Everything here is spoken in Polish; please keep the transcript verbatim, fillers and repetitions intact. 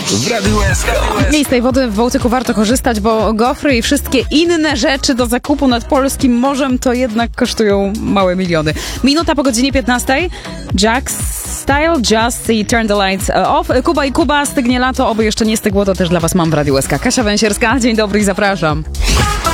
w Radiu S K. I z tej wody w Bałtyku warto korzystać, bo gofry i wszystkie inne rzeczy do zakupu nad polskim morzem to jednak kosztują małe miliony. Minuta po godzinie piętnastej. Jack Style, Just i Turn the Lights Off. Kuba i Kuba, stygnie lato, oby jeszcze nie stygło, to też dla was mam w Radiu S K. Kasia Węsierska, dzień dobry i zapraszam.